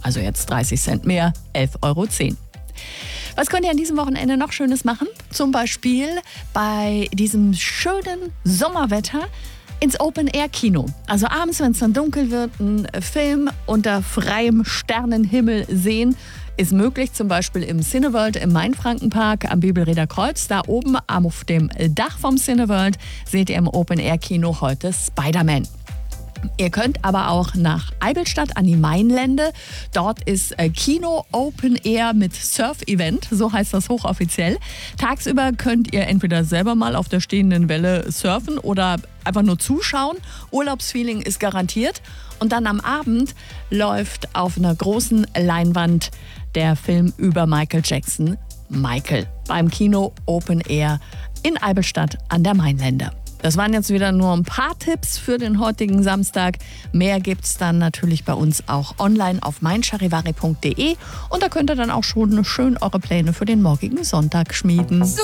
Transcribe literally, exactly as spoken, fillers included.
Also jetzt dreißig Cent mehr, elf Euro zehn. Was könnt ihr an diesem Wochenende noch Schönes machen? Zum Beispiel bei diesem schönen Sommerwetter ins Open-Air-Kino. Also abends, wenn es dann dunkel wird, einen Film unter freiem Sternenhimmel sehen, ist möglich. Zum Beispiel im Cineworld im Mainfrankenpark am Bibelreder Kreuz. Da oben auf dem Dach vom Cineworld seht ihr im Open-Air-Kino heute Spider-Man. Ihr könnt aber auch nach Eidelstadt an die Mainlände. Dort ist Kino Open Air mit Surf-Event, so heißt das hochoffiziell. Tagsüber könnt ihr entweder selber mal auf der stehenden Welle surfen oder einfach nur zuschauen. Urlaubsfeeling ist garantiert. Und dann am Abend läuft auf einer großen Leinwand der Film über Michael Jackson, Michael, beim Kino Open Air in Eidelstadt an der Mainlände. Das waren jetzt wieder nur ein paar Tipps für den heutigen Samstag. Mehr gibt's dann natürlich bei uns auch online auf mein charivari punkt de und da könnt ihr dann auch schon schön eure Pläne für den morgigen Sonntag schmieden.